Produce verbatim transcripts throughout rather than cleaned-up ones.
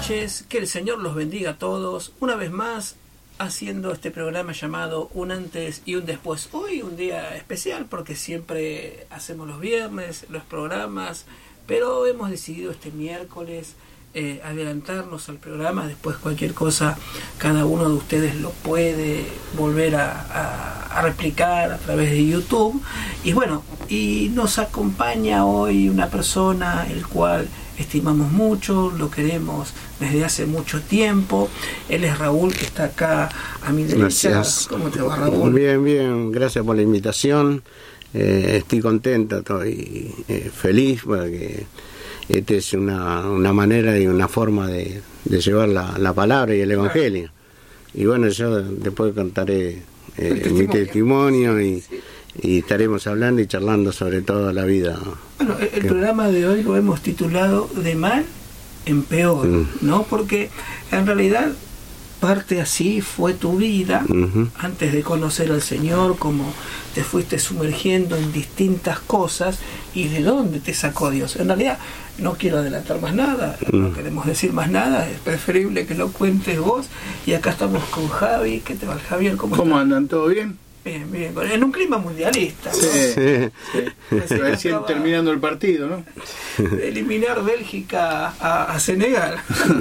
noches, que el Señor los bendiga a todos. Una vez más, haciendo este programa llamado Un Antes y un Después. Hoy un día especial porque siempre hacemos los viernes los programas, pero hemos decidido este miércoles eh, adelantarnos al programa. Después cualquier cosa, cada uno de ustedes lo puede volver a, a, a replicar a través de YouTube. Y bueno, y nos acompaña hoy una persona el cual estimamos mucho, lo queremos desde hace mucho tiempo. Él es Raúl, que está acá a mi derecha. Gracias. ¿Cómo te va, Raúl? Bien, bien, gracias por la invitación. Eh, estoy contento, estoy eh, feliz porque esta es una, una manera y una forma de, de llevar la, la palabra y el Evangelio. Y bueno, yo después contaré eh, mi testimonio y, sí. y estaremos hablando y charlando sobre toda la vida. Bueno, el, el programa de hoy lo hemos titulado De mal en peor, mm. ¿no? Porque en realidad parte así fue tu vida, uh-huh. antes de conocer al Señor, como te fuiste sumergiendo en distintas cosas y de dónde te sacó Dios. En realidad no quiero adelantar más nada, uh-huh. no queremos decir más nada, es preferible que lo cuentes vos. Y acá estamos con Javi. ¿Qué te va, Javier? ¿Cómo, ¿Cómo estás? andan? ¿Todo bien? Bien, bien, en un clima mundialista, ¿no? Sí, sí, sí. Recién terminando el partido, ¿no? Eliminar Bélgica a, a Senegal.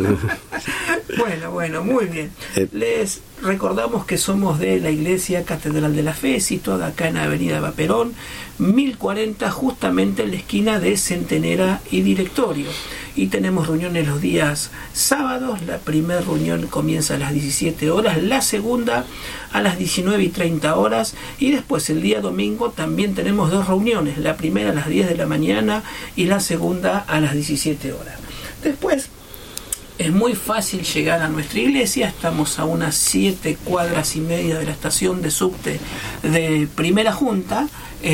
Bueno, bueno, muy bien. Les recordamos que somos de la Iglesia Catedral de la Fe, situada acá en Avenida Eva Perón, mil cuarenta, justamente en la esquina de Centenera y Directorio. Y tenemos reuniones los días sábados. La primera reunión comienza a las diecisiete horas, la segunda a las diecinueve y treinta horas, y después el día domingo también tenemos dos reuniones, la primera a las diez de la mañana y la segunda a las diecisiete horas. Después es muy fácil llegar a nuestra iglesia, estamos a unas siete cuadras y media de la estación de subte de Primera Junta.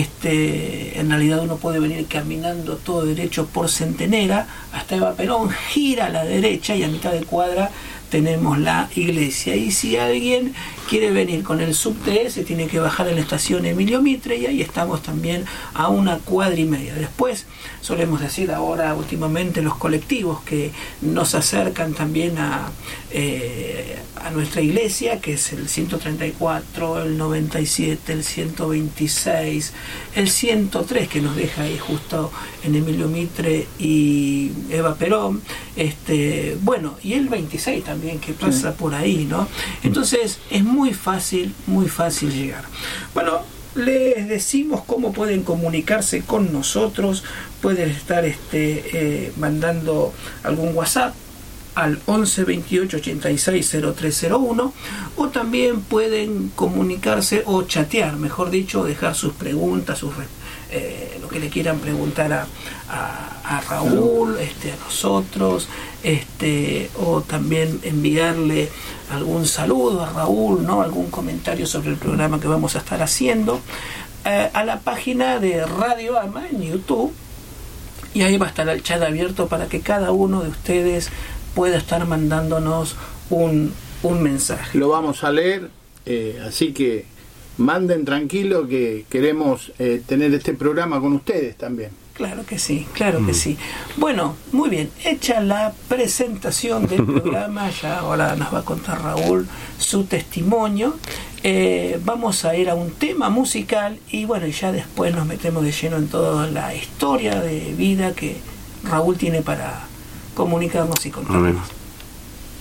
Este, en realidad uno puede venir caminando todo derecho por Centenera hasta Eva Perón, gira a la derecha y a mitad de cuadra tenemos la iglesia. Y si alguien quiere venir con el subte, se tiene que bajar en la estación Emilio Mitre, y ahí estamos también a una cuadra y media. Después solemos decir ahora últimamente los colectivos que nos acercan también a, eh, a nuestra iglesia, que es el ciento treinta y cuatro, el noventa y siete, el ciento veintiséis, el ciento tres, que nos deja ahí justo en Emilio Mitre y Eva Perón, este, bueno, y el veintiséis también, que pasa sí. por ahí, ¿no? Entonces es muy fácil, muy fácil llegar. Bueno, les decimos cómo pueden comunicarse con nosotros. Pueden estar este, eh, mandando algún WhatsApp al once veintiocho ochenta y seis cero tres cero uno, o también pueden comunicarse o chatear, mejor dicho, dejar sus preguntas, sus eh, lo que le quieran preguntar a, a, a Raúl, este, a nosotros, este, o también enviarle algún saludo a Raúl, ¿no? Algún comentario sobre el programa que vamos a estar haciendo, eh, a la página de Radio Ama en YouTube, y ahí va a estar el chat abierto para que cada uno de ustedes pueda estar mandándonos un, un mensaje. Lo vamos a leer, eh, así que manden tranquilo, que queremos eh, tener este programa con ustedes también. Claro que sí, claro mm. que sí. Bueno, muy bien, hecha la presentación del programa, ya ahora nos va a contar Raúl su testimonio. Eh, vamos a ir a un tema musical y bueno, ya después nos metemos de lleno en toda la historia de vida que Raúl tiene para comunicarnos y contarnos. Amén.